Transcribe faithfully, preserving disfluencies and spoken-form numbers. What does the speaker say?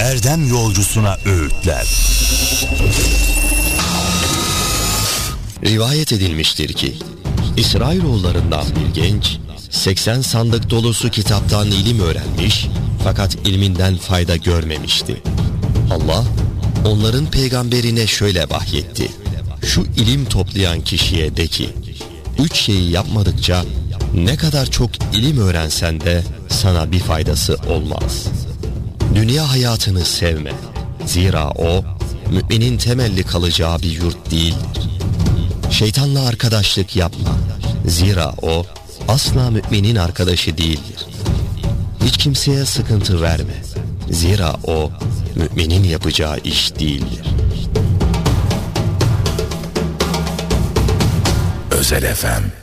erdem yolcusuna öğütler. Rivayet edilmiştir ki İsrailoğullarından bir genç seksen sandık dolusu kitaptan ilim öğrenmiş fakat ilminden fayda görmemişti. Allah onların peygamberine şöyle vahyetti: şu ilim toplayan kişiye de ki, üç şeyi yapmadıkça ne kadar çok ilim öğrensen de sana bir faydası olmaz. Dünya hayatını sevme, zira o müminin temelli kalacağı bir yurt değildir. Şeytanla arkadaşlık yapma, zira o asla müminin arkadaşı değildir. Hiç kimseye sıkıntı verme, zira o müminin yapacağı iş değildir. Özel F M